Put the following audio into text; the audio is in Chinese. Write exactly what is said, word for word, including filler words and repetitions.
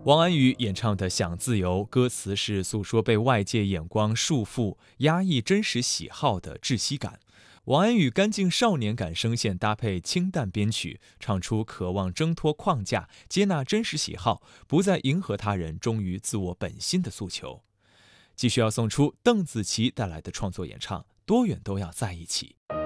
王安宇演唱的《想自由》，歌词是诉说被外界眼光束缚、压抑真实喜好的窒息感。王安宇干净少年感声线搭配清淡编曲，唱出渴望挣脱框架、接纳真实喜好、不再迎合他人、忠于自我本心的诉求。继续要送出邓紫棋带来的创作演唱《多远都要在一起》。